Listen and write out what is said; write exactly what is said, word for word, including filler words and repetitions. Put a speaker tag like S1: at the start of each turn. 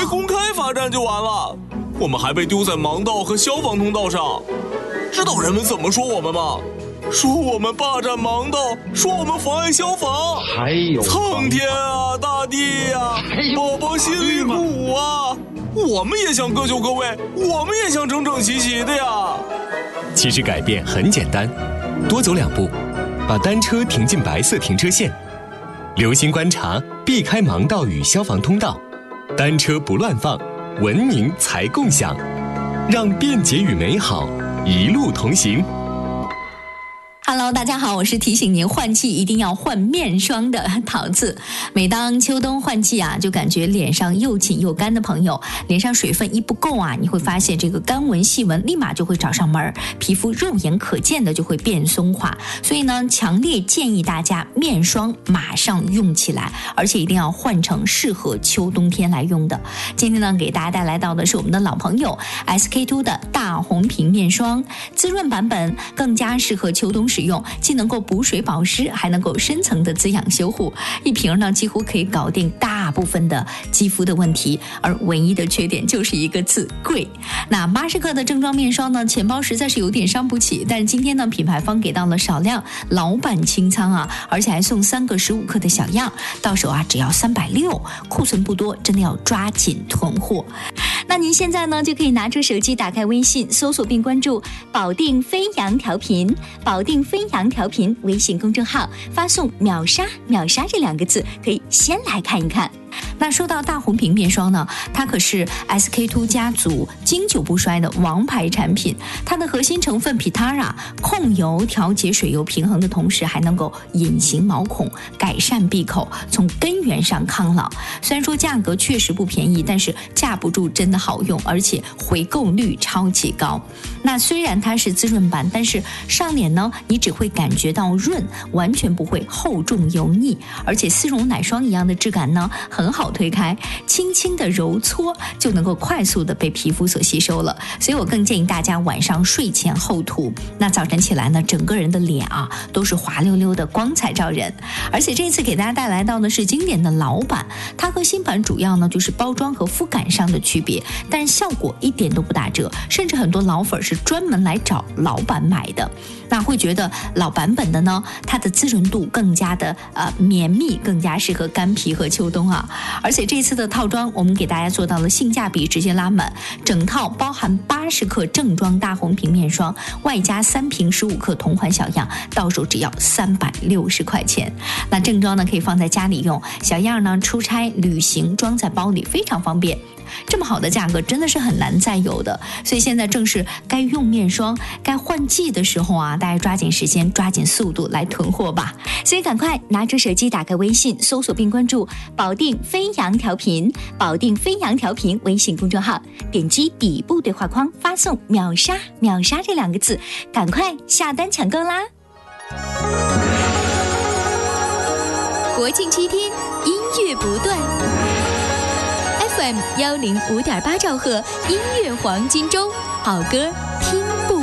S1: 被公开罚站就完了，我们还被丢在盲道和消防通道上。知道人们怎么说我们吗？说我们霸占盲道，说我们妨碍消防。
S2: 还有
S1: 苍天啊，大地啊，宝宝心里鼓舞啊！我们也想各就各位，我们也想整整齐齐的呀。
S3: 其实改变很简单，多走两步，把单车停进白色停车线，留心观察，避开盲道与消防通道，单车不乱放，文明才共享，让便捷与美好一路同行。
S4: Hello， 大家好，我是提醒您换季一定要换面霜的桃子。每当秋冬换季啊，就感觉脸上又紧又干的朋友，脸上水分一不够啊，你会发现这个干纹细纹立马就会找上门，皮肤肉眼可见的就会变松垮。所以呢，强烈建议大家面霜马上用起来，而且一定要换成适合秋冬天来用的。今天呢，给大家带来到的是我们的老朋友 S K two 的大红瓶面霜，滋润版本更加适合秋冬使用，既能够补水保湿，还能够深层的滋养修护。一瓶呢，几乎可以搞定大部分的肌肤的问题，而唯一的缺点就是一个字贵。那八十克的正装面霜呢，钱包实在是有点伤不起，但是今天呢，品牌方给到了少量老版清仓啊，而且还送三个十五克的小样，到手啊只要三百六，库存不多，真的要抓紧囤货。那您现在呢，就可以拿出手机，打开微信，搜索并关注保定飞扬调频，保定飞扬调频微信公众号，发送秒杀秒杀这两个字，可以先来看一看。那说到大红瓶面霜呢，它可是 S K two 家族经久不衰的王牌产品。它的核心成分 Pitara 控油调节水油平衡的同时，还能够隐形毛孔，改善闭口，从根源上抗老。虽然说价格确实不便宜，但是架不住真的好用，而且回购率超级高。那虽然它是滋润版，但是上脸呢，你只会感觉到润，完全不会厚重油腻，而且丝绒奶霜一样的质感呢，很好推开，轻轻的揉搓就能够快速的被皮肤所吸收了。所以我更建议大家晚上睡前后涂，那早晨起来呢，整个人的脸啊都是滑溜溜的，光彩照人。而且这次给大家带来到的是经典的老版，它和新版主要呢就是包装和肤感上的区别，但是效果一点都不打折，甚至很多老粉是专门来找老版买的。那会觉得老版本的呢，它的滋润度更加的呃绵密，更加适合干皮和秋冬啊。而且这次的套装我们给大家做到了性价比直接拉满，整套包含八十克正装大红瓶面霜，外加三瓶十五克同款小样，到手只要三百六十块钱。那正装呢可以放在家里用，小样呢出差旅行装在包里非常方便。这么好的价格真的是很难再有的，所以现在正是该用面霜该换季的时候啊，大家抓紧时间抓紧速度来囤货吧。所以赶快拿出手机，打开微信，搜索并关注保定飞扬调频，保定飞扬调频微信公众号，点击底部对话框，发送秒杀秒杀这两个字，赶快下单抢购啦。国庆七天音乐不断， F M 幺零五点八兆赫，音乐黄金周，好歌